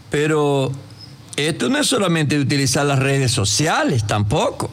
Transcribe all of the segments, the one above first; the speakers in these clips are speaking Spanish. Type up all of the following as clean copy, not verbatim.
Pero esto no es solamente utilizar las redes sociales, tampoco.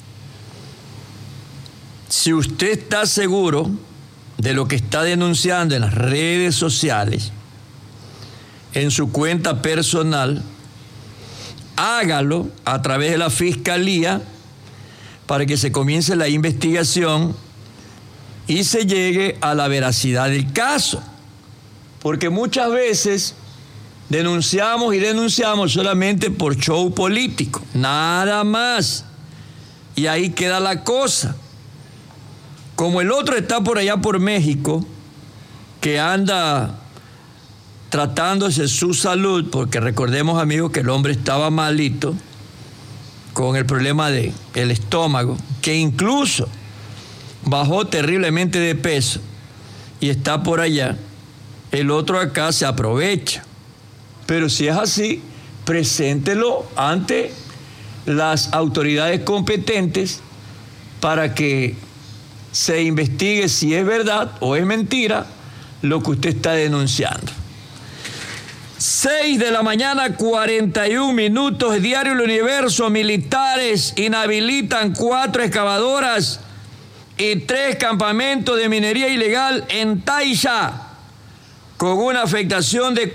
Si usted está seguro de lo que está denunciando en las redes sociales, en su cuenta personal, hágalo a través de la Fiscalía para que se comience la investigación y se llegue a la veracidad del caso. Porque muchas veces denunciamos y denunciamos solamente por show político, nada más. Y ahí queda la cosa. Como el otro está por allá por México, que anda tratándose su salud, porque recordemos, amigos, que el hombre estaba malito con el problema del estómago, que incluso bajó terriblemente de peso y está por allá, el otro acá se aprovecha. Pero si es así, preséntelo ante las autoridades competentes para que se investigue si es verdad o es mentira lo que usted está denunciando. 6 de la mañana, 41 minutos, Diario El Universo. Militares inhabilitan 4 excavadoras y 3 campamentos de minería ilegal en Taisha, con una afectación de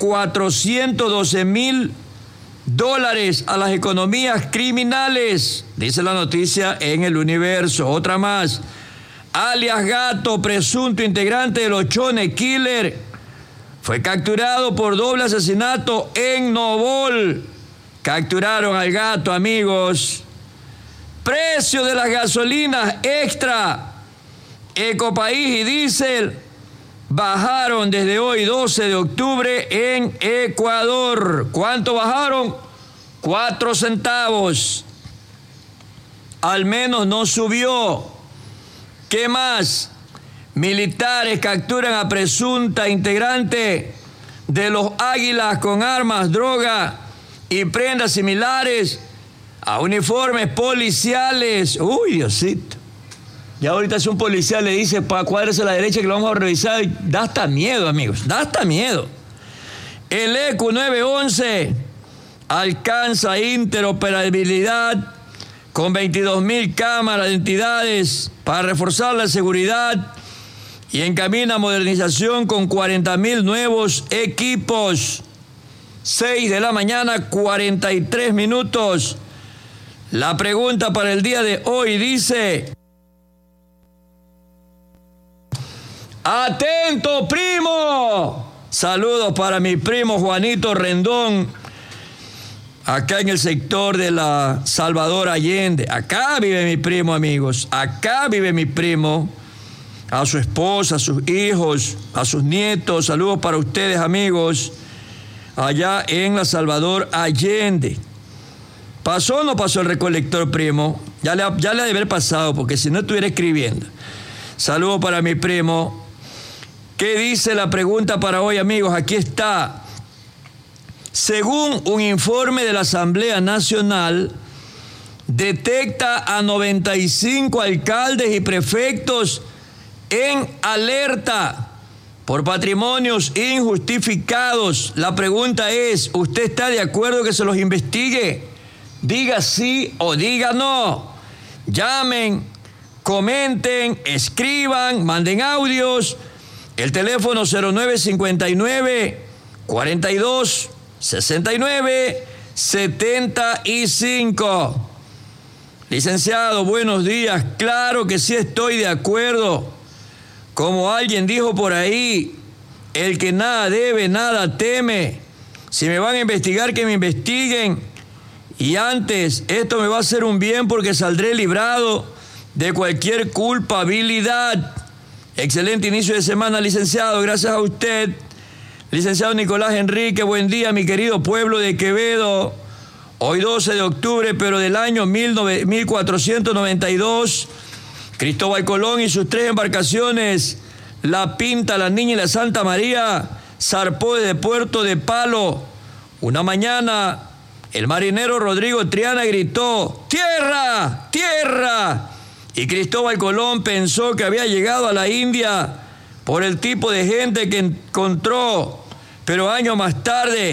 $412,000 a las economías criminales, dice la noticia en El Universo. Otra más. Alias Gato, presunto integrante de los Chone Killer, fue capturado por doble asesinato en Novol. Capturaron al Gato, amigos. Precio de las gasolinas extra, Ecopaís y diésel bajaron desde hoy, 12 de octubre, en Ecuador. ¿Cuánto bajaron? 4 centavos. Al menos no subió. ¿Qué más? Militares capturan a presunta integrante de los Águilas con armas, droga y prendas similares a uniformes policiales. Uy, Diosito. Ya ahorita es un policía, le dice, cuádrese a la derecha que lo vamos a revisar. Da hasta miedo, amigos, da hasta miedo. El ECU 911 alcanza interoperabilidad con 22,000 cámaras de entidades para reforzar la seguridad y encamina modernización con 40,000 nuevos equipos. 6 de la mañana, 43 minutos. La pregunta para el día de hoy dice: ¡atento, primo! Saludos para mi primo Juanito Rendón, acá en el sector de la Salvador Allende. Acá vive mi primo, amigos. Acá vive mi primo. A su esposa, a sus hijos, a sus nietos. Saludos para ustedes, amigos. Allá en la Salvador Allende. ¿Pasó o no pasó el recolector, primo? Ya le ha de haber pasado, porque si no estuviera escribiendo. Saludos para mi primo. ¿Qué dice la pregunta para hoy, amigos? Aquí está. Según un informe de la Asamblea Nacional, detecta a 95 alcaldes y prefectos en alerta por patrimonios injustificados. La pregunta es, ¿usted está de acuerdo que se los investigue? Diga sí o diga no. Llamen, comenten, escriban, manden audios. El teléfono 0959 42 69 75. Licenciado, buenos días. Claro que sí estoy de acuerdo. Como alguien dijo por ahí, el que nada debe, nada teme. Si me van a investigar, que me investiguen. Y antes, esto me va a hacer un bien porque saldré librado de cualquier culpabilidad. Excelente inicio de semana, licenciado. Gracias a usted. Licenciado Nicolás Enrique, buen día, mi querido pueblo de Quevedo. Hoy 12 de octubre, pero del año 1492, Cristóbal Colón y sus 3 embarcaciones, la Pinta, la Niña y la Santa María, zarpó desde Puerto de Palo. Una mañana, el marinero Rodrigo Triana gritó: ¡tierra! ¡Tierra! Y Cristóbal Colón pensó que había llegado a la India por el tipo de gente que encontró, pero años más tarde